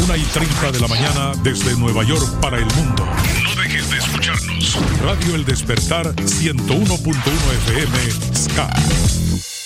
1:30 de la mañana desde Nueva York para el mundo. No dejes de escucharnos. Radio El Despertar 101.1 FM Ska.